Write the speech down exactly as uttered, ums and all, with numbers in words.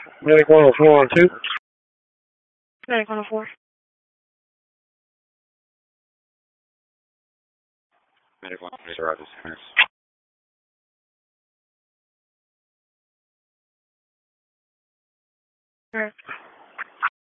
Medic one oh four on two. Medic one oh four. Medic one oh four, Roger, Centers. Alright.